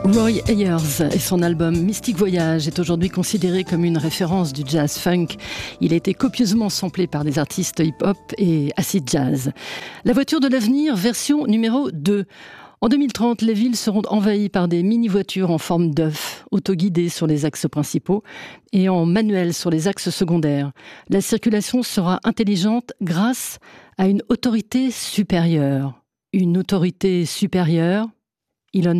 Roy Ayers et son album Mystic Voyage est aujourd'hui considéré comme une référence du jazz funk. Il a été copieusement samplé par des artistes hip-hop et acid jazz. La voiture de l'avenir, version numéro 2. En 2030, les villes seront envahies par des mini-voitures en forme d'œuf, autoguidées sur les axes principaux et en manuel sur les axes secondaires. La circulation sera intelligente grâce à une autorité supérieure. Une autorité supérieure ? Elon Musk ?